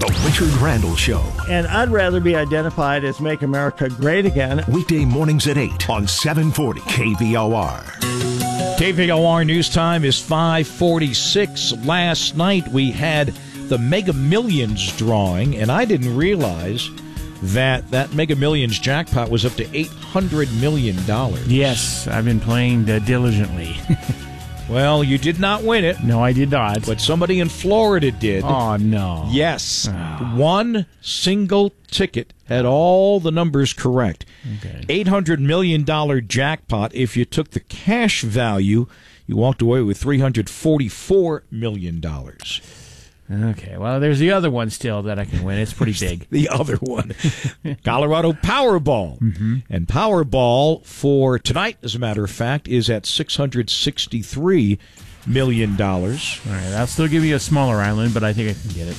The Richard Randall Show. And I'd rather be identified as Make America Great Again. Weekday mornings at 8 on 740 KVOR. KVOR news time is 5:46. Last night we had the Mega Millions drawing, and I didn't realize that Mega Millions jackpot was up to $800 million. Yes, I've been playing diligently. Well, you did not win it. No, I did not. But somebody in Florida did. Oh, no. Yes. One single ticket had all the numbers correct. Okay. $800 million jackpot. If you took the cash value, you walked away with $344 million. Okay, well, there's the other one still that I can win. It's pretty big. The other one. Colorado Powerball. Mm-hmm. And Powerball for tonight, as a matter of fact, is at $663 million. All right, I'll still give you a smaller island, but I think I can get it.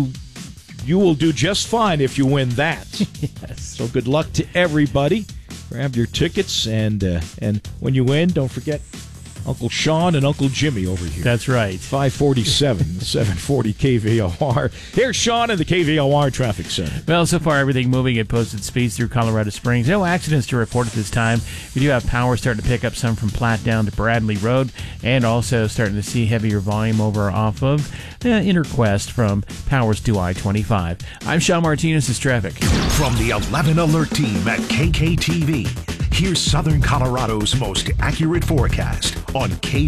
You will do just fine if you win that. Yes. So good luck to everybody. Grab your tickets, and when you win, don't forget Uncle Sean and Uncle Jimmy over here. That's right. 547, 740 KVOR. Here's Sean in the KVOR Traffic Center. Well, so far everything moving at posted speeds through Colorado Springs. No accidents to report at this time. We do have power starting to pick up some from Platte down to Bradley Road, and also starting to see heavier volume over off of Interquest from Powers to I-25. I'm Sean Martinez, this is traffic. From the 11 Alert Team at KKTV. Here's Southern Colorado's most accurate forecast on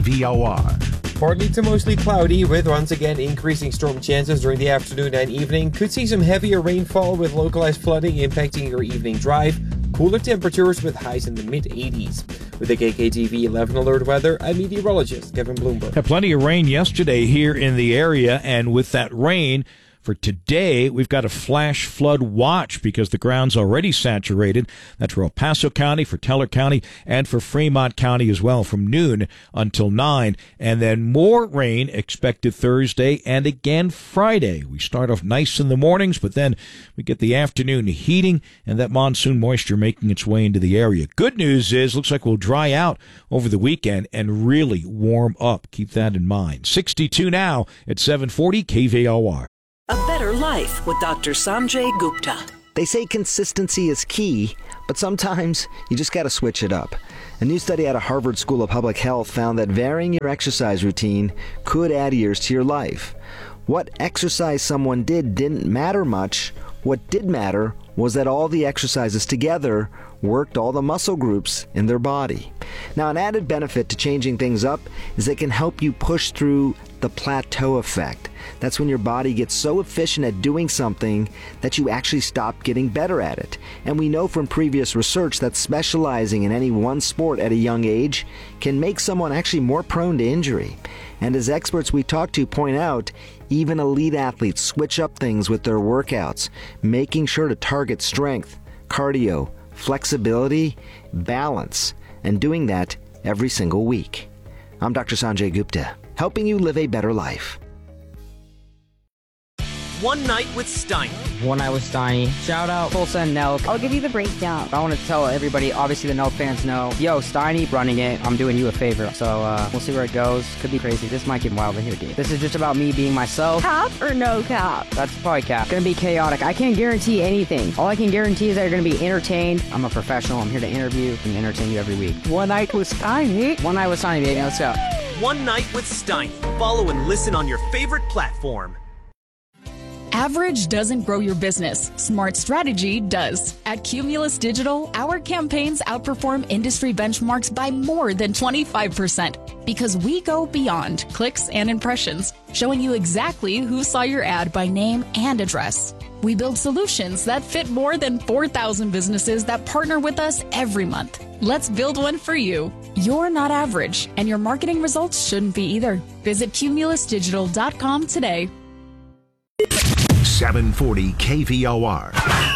KVOR. Partly to mostly cloudy with once again increasing storm chances during the afternoon and evening. Could see some heavier rainfall with localized flooding impacting your evening drive. Cooler temperatures with highs in the mid-80s. With the KKTV 11 Alert weather, I'm meteorologist Kevin Bloomberg. Had plenty of rain yesterday here in the area, and with that rain, for today, we've got a flash flood watch because the ground's already saturated. That's for El Paso County, for Teller County, and for Fremont County as well from noon until 9. And then more rain expected Thursday and again Friday. We start off nice in the mornings, but then we get the afternoon heating and that monsoon moisture making its way into the area. Good news is, looks like we'll dry out over the weekend and really warm up. Keep that in mind. 62 now at 740 KVOR. A Better Life with Dr. Sanjay Gupta. They say consistency is key, but sometimes you just got to switch it up. A new study out of Harvard School of Public Health found that varying your exercise routine could add years to your life. What exercise someone did didn't matter much. What did matter was that all the exercises together worked all the muscle groups in their body. Now, an added benefit to changing things up is they can help you push through the plateau effect. That's when your body gets so efficient at doing something that you actually stop getting better at it. And we know from previous research that specializing in any one sport at a young age can make someone actually more prone to injury. And as experts we talk to point out, even elite athletes switch up things with their workouts, making sure to target strength, cardio, flexibility, balance, and doing that every single week. I'm Dr. Sanjay Gupta, helping you live a better life. One Night with Steiny. One Night with Steiny. Shout out Tulsa and Nelk. I'll give you the breakdown. I want to tell everybody, obviously the Nelk fans know, yo, Steiny running it, I'm doing you a favor. So we'll see where it goes. Could be crazy. This might get wild in here, dude. This is just about me being myself. Cap or no cap? That's probably cap. It's gonna be chaotic. I can't guarantee anything. All I can guarantee is that you're gonna be entertained. I'm a professional. I'm here to interview and entertain you every week. One Night with Steiny. One Night with Steiny, baby. Let's go. One Night with Steiny. Follow and listen on your favorite platform. Average doesn't grow your business. Smart strategy does. At Cumulus Digital, our campaigns outperform industry benchmarks by more than 25% because we go beyond clicks and impressions, showing you exactly who saw your ad by name and address. We build solutions that fit more than 4,000 businesses that partner with us every month. Let's build one for you. You're not average, and your marketing results shouldn't be either. Visit cumulusdigital.com today. 740 KVOR.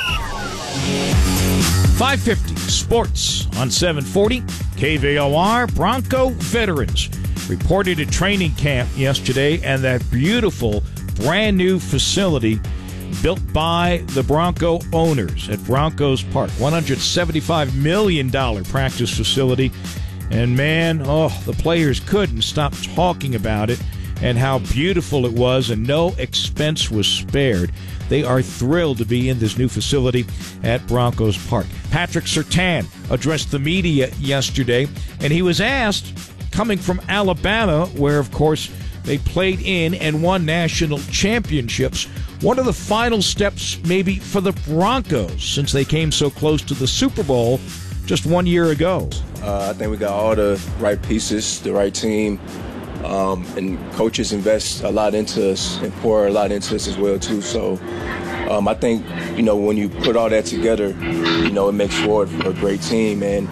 550 Sports on 740 KVOR. Bronco veterans reported at training camp yesterday, and that beautiful brand new facility built by the Bronco owners at Broncos Park. $175 million practice facility. And man, the players couldn't stop talking about it. and how beautiful it was, and no expense was spared. They are thrilled to be in this new facility at Broncos Park. Patrick Surtain addressed the media yesterday, and he was asked, coming from Alabama, where, of course, they played in and won national championships, what are the final steps maybe for the Broncos since they came so close to the Super Bowl just 1 year ago? I think we got all the right pieces, the right team, and coaches invest a lot into us and pour a lot into us as well, too. So I think, when you put all that together, it makes for a great team. And,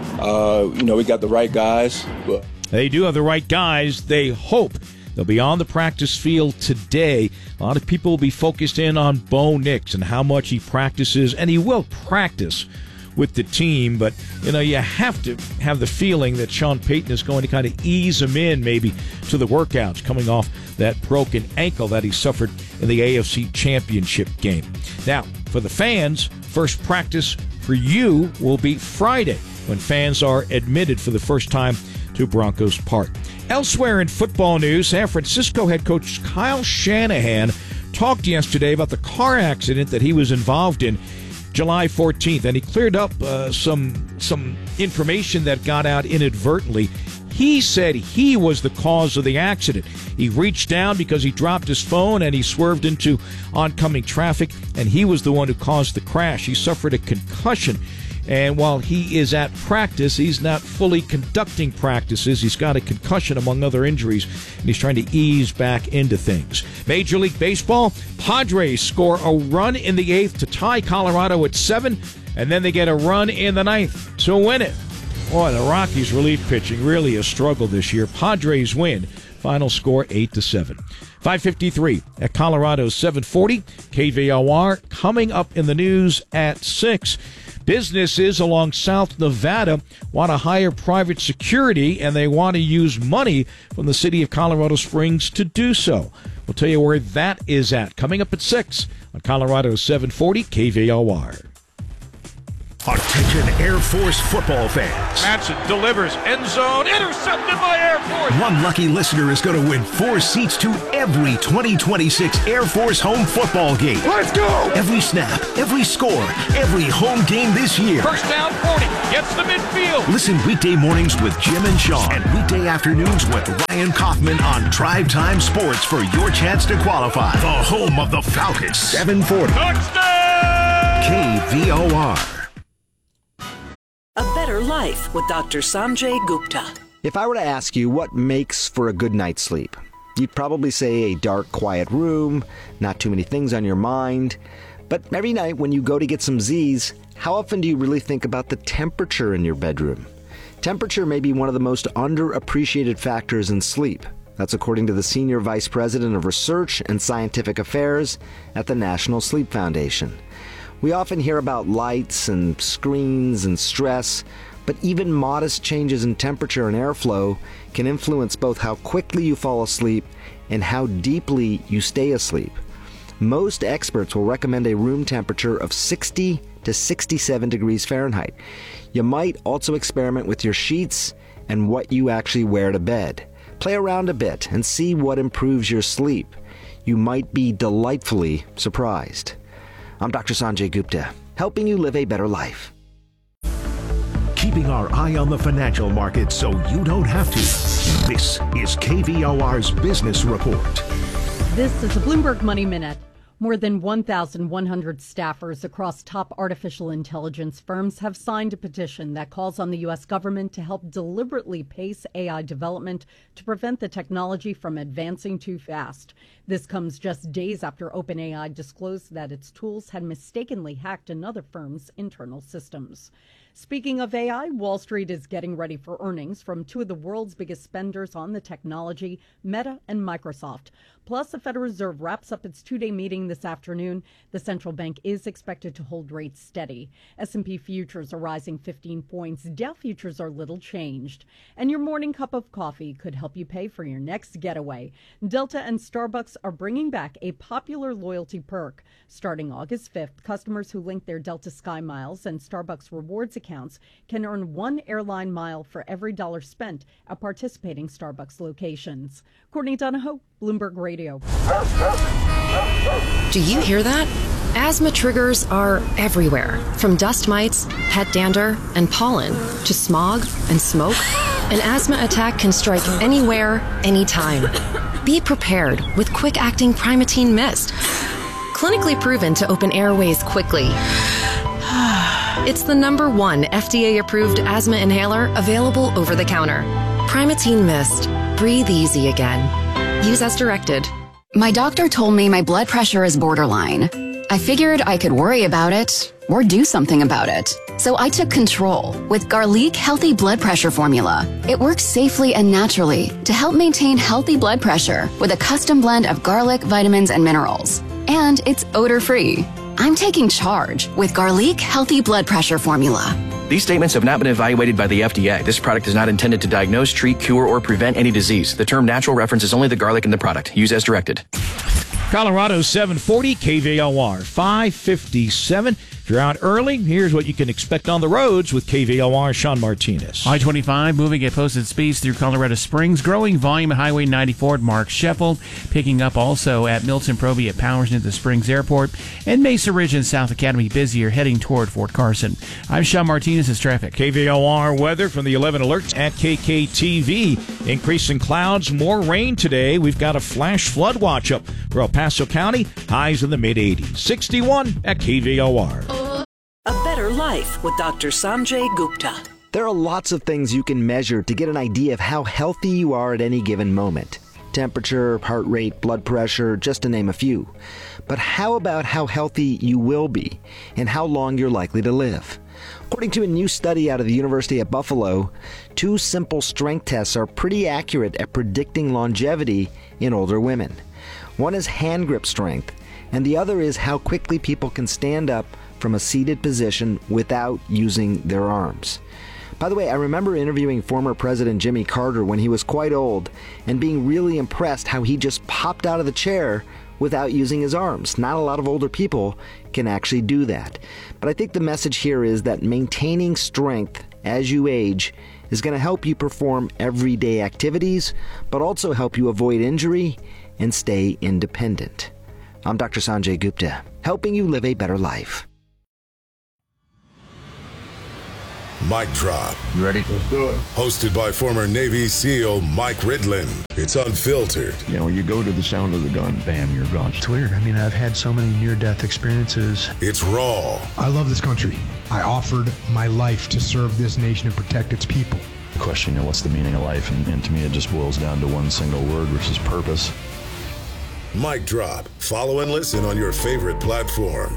we got the right guys. But they do have the right guys. They hope they'll be on the practice field today. A lot of people will be focused in on Bo Nix and how much he practices, and he will practice with the team, but you have to have the feeling that Sean Payton is going to kind of ease him in maybe to the workouts coming off that broken ankle that he suffered in the AFC Championship game. Now, for the fans, first practice for you will be Friday when fans are admitted for the first time to Broncos Park. Elsewhere in football news, San Francisco head coach Kyle Shanahan talked yesterday about the car accident that he was involved in July 14th, and he cleared up some information that got out inadvertently. He said he was the cause of the accident. He reached down because he dropped his phone and he swerved into oncoming traffic, and he was the one who caused the crash. He suffered a concussion, and while he is at practice, he's not fully conducting practices. He's got a concussion among other injuries, and he's trying to ease back into things. Major League Baseball, Padres score a run in the 8th to tie Colorado at 7, and then they get a run in the 9th to win it. Boy, the Rockies' relief pitching really a struggle this year. Padres win. Final score 8-7. 5:53 at Colorado's 740. KVOR coming up in the news at 6. Businesses along South Nevada want to hire private security, and they want to use money from the city of Colorado Springs to do so. We'll tell you where that is at coming up at 6 on Colorado's 740 KVOR. Attention Air Force football fans. Madsen delivers, end zone, intercepted by Air Force. One lucky listener is going to win 4 seats to every 2026 Air Force home football game. Let's go! Every snap, every score, every home game this year. First down, 40, gets the midfield. Listen weekday mornings with Jim and Sean and weekday afternoons with Ryan Kaufman on Drive Time Sports for your chance to qualify. The home of the Falcons. 740. Touchdown! KVOR. A Better Life with Dr. Sanjay Gupta. If I were to ask you what makes for a good night's sleep, you'd probably say a dark, quiet room, not too many things on your mind. But every night when you go to get some Z's, how often do you really think about the temperature in your bedroom? Temperature may be one of the most underappreciated factors in sleep. That's according to the Senior Vice President of Research and Scientific Affairs at the National Sleep Foundation. We often hear about lights and screens and stress, but even modest changes in temperature and airflow can influence both how quickly you fall asleep and how deeply you stay asleep. Most experts will recommend a room temperature of 60 to 67 degrees Fahrenheit. You might also experiment with your sheets and what you actually wear to bed. Play around a bit and see what improves your sleep. You might be delightfully surprised. I'm Dr. Sanjay Gupta, helping you live a better life. Keeping our eye on the financial markets so you don't have to. This is KVOR's Business Report. This is a Bloomberg Money Minute. More than 1,100 staffers across top artificial intelligence firms have signed a petition that calls on the U.S. government to help deliberately pace AI development to prevent the technology from advancing too fast. This comes just days after OpenAI disclosed that its tools had mistakenly hacked another firm's internal systems. Speaking of AI, Wall Street is getting ready for earnings from two of the world's biggest spenders on the technology, Meta and Microsoft. Plus, the Federal Reserve wraps up its two-day meeting this afternoon. The central bank is expected to hold rates steady. S&P futures are rising 15 points. Dow futures are little changed. And your morning cup of coffee could help you pay for your next getaway. Delta and Starbucks are bringing back a popular loyalty perk. Starting August 5th, customers who link their Delta Sky Miles and Starbucks Rewards accounts can earn 1 airline mile for every $1 spent at participating Starbucks locations. Courtney Donahoe, Bloomberg Radio. Do you hear that? Asthma triggers are everywhere, from dust mites, pet dander, and pollen, to smog and smoke. An asthma attack can strike anywhere, anytime. Be prepared with quick-acting Primatene Mist. Clinically proven to open airways quickly. It's the #1 FDA-approved asthma inhaler available over the counter. Primatene Mist. Breathe easy again. Use as directed. My doctor told me my blood pressure is borderline. I figured I could worry about it or do something about it. So I took control with Garlic Healthy Blood Pressure Formula. It works safely and naturally to help maintain healthy blood pressure with a custom blend of garlic, vitamins, and minerals. And it's odor-free. I'm taking charge with Garlic Healthy Blood Pressure Formula. These statements have not been evaluated by the FDA. This product is not intended to diagnose, treat, cure, or prevent any disease. The term natural references only the garlic in the product. Use as directed. Colorado 740, KVOR 557. If you're out early, here's what you can expect on the roads with KVOR Sean Martinez. I-25 moving at posted speeds through Colorado Springs, growing volume at Highway 94 at Mark Sheffield, picking up also at Milton Proby at Powers near the Springs Airport, and Mesa Ridge and South Academy busier heading toward Fort Carson. I'm Sean Martinez. As traffic. KVOR weather from the 11 alerts at KKTV. Increasing clouds, more rain today. We've got a flash flood watch up for El Paso County. Highs in the mid-80s. 61 at KVOR. A Better Life with Dr. Sanjay Gupta. There are lots of things you can measure to get an idea of how healthy you are at any given moment. Temperature, heart rate, blood pressure, just to name a few. But how about how healthy you will be and how long you're likely to live? According to a new study out of the University of Buffalo, 2 simple strength tests are pretty accurate at predicting longevity in older women. One is hand grip strength, and the other is how quickly people can stand up from a seated position without using their arms. By the way, I remember interviewing former President Jimmy Carter when he was quite old and being really impressed how he just popped out of the chair without using his arms. Not a lot of older people can actually do that. But I think the message here is that maintaining strength as you age is going to help you perform everyday activities, but also help you avoid injury and stay independent. I'm Dr. Sanjay Gupta, helping you live a better life. Mic Drop. You ready? Let's do it. Hosted by former Navy SEAL Mike Ridland. It's unfiltered. You know, you go to the sound of the gun, bam, you're gone. It's weird. I mean, I've had so many near-death experiences. It's raw. I love this country. I offered my life to serve this nation and protect its people. The question, you know, what's the meaning of life? And to me, it just boils down to one single word, which is purpose. Mic Drop. Follow and listen on your favorite platform.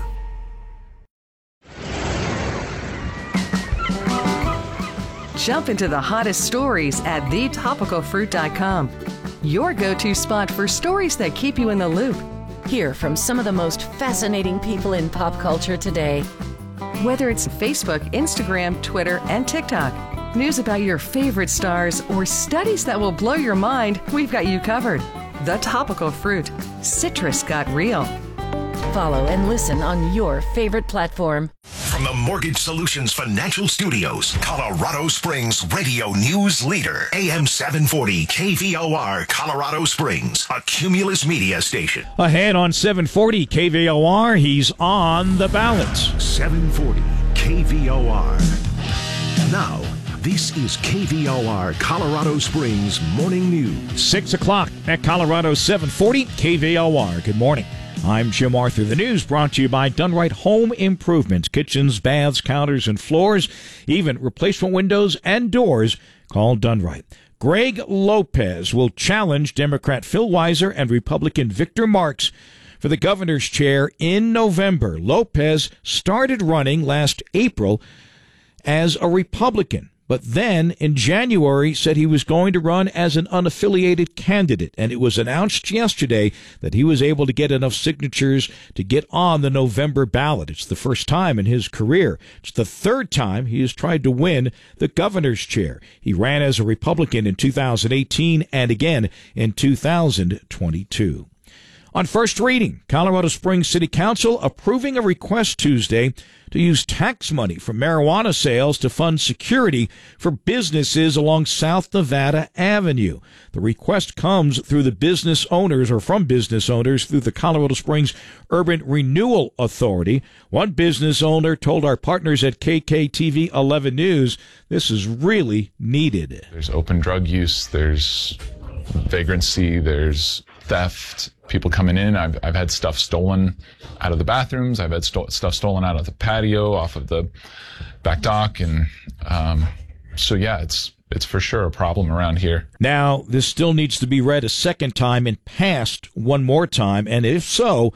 Jump into the hottest stories at thetopicalfruit.com. Your go-to spot for stories that keep you in the loop. Hear from some of the most fascinating people in pop culture today. Whether it's Facebook, Instagram, Twitter, and TikTok, news about your favorite stars, or studies that will blow your mind, we've got you covered. The Topical Fruit. Citrus got real. Follow and listen on your favorite platform. From the Mortgage Solutions Financial Studios, Colorado Springs radio news leader, AM 740 KVOR, Colorado Springs, a Cumulus media station. Ahead on 740 KVOR, he's on the ballot. 740 KVOR. Now, this is KVOR, Colorado Springs Morning News. 6 o'clock at Colorado 740 KVOR. Good morning. I'm Jim Arthur. The news brought to you by Dunright Home Improvements. Kitchens, baths, counters, and floors, even replacement windows and doors. Call Dunright. Greg Lopez will challenge Democrat Phil Weiser and Republican Victor Marx for the governor's chair in November. Lopez started running last April as a Republican, but then in January said he was going to run as an unaffiliated candidate, and it was announced yesterday that he was able to get enough signatures to get on the November ballot. It's the first time in his career. It's the third time he has tried to win the governor's chair. He ran as a Republican in 2018 and again in 2022. On first reading, Colorado Springs City Council approving a request Tuesday to use tax money from marijuana sales to fund security for businesses along South Nevada Avenue. The request comes through the business owners or from business owners through the Colorado Springs Urban Renewal Authority. One business owner told our partners at KKTV 11 News this is really needed. There's open drug use, there's vagrancy, there's theft, people coming in. I've had stuff stolen out of the bathrooms. I've had stuff stolen out of the patio, off of the back dock. And so, yeah, it's for sure a problem around here. Now, this still needs to be read a second time and passed one more time. And if so,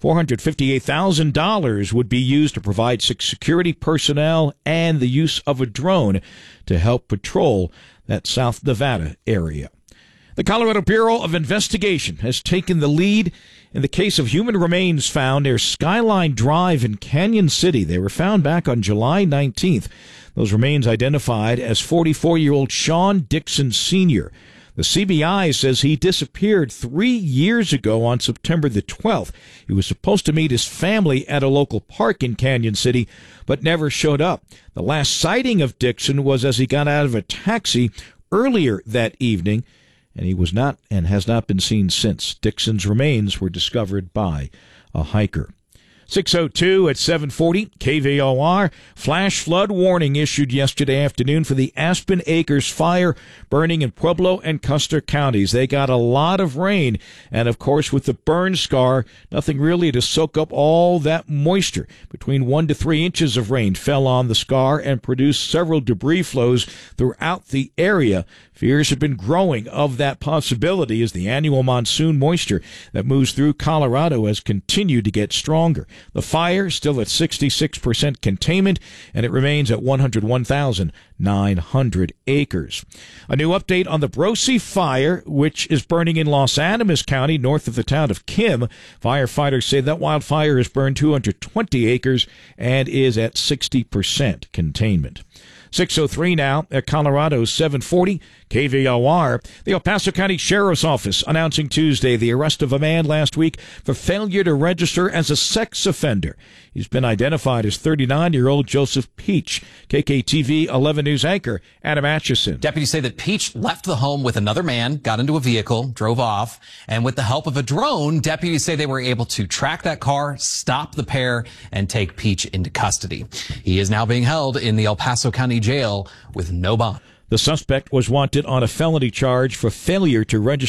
$458,000 would be used to provide security personnel and the use of a drone to help patrol that South Nevada area. The Colorado Bureau of Investigation has taken the lead in the case of human remains found near Skyline Drive in Canyon City. They were found back on July 19th. Those remains identified as 44-year-old Sean Dixon Sr. The CBI says he disappeared 3 years ago on September the 12th. He was supposed to meet his family at a local park in Canyon City, but never showed up. The last sighting of Dixon was as he got out of a taxi earlier that evening, and he was not and has not been seen since. Dixon's remains were discovered by a hiker. 6:02 at 740 KVOR. Flash flood warning issued yesterday afternoon for the Aspen Acres fire burning in Pueblo and Custer counties. They got a lot of rain, and of course with the burn scar, nothing really to soak up all that moisture. Between 1 to 3 inches of rain fell on the scar and produced several debris flows throughout the area. Fears have been growing of that possibility as the annual monsoon moisture that moves through Colorado has continued to get stronger. The fire still at 66% containment, and it remains at 101,900 acres. A new update on the Brocy fire, which is burning in Los Animas County, north of the town of Kim. Firefighters say that wildfire has burned 220 acres and is at 60% containment. 6:03 now at Colorado 740 KVOR. The El Paso County Sheriff's Office announcing Tuesday the arrest of a man last week for failure to register as a sex offender. He's been identified as 39-year-old Joseph Peach. KKTV 11 News anchor Adam Atchison. Deputies say that Peach left the home with another man, got into a vehicle, drove off, and with the help of a drone, deputies say they were able to track that car, stop the pair, and take Peach into custody. He is now being held in the El Paso County Jail with no bond. The suspect was wanted on a felony charge for failure to register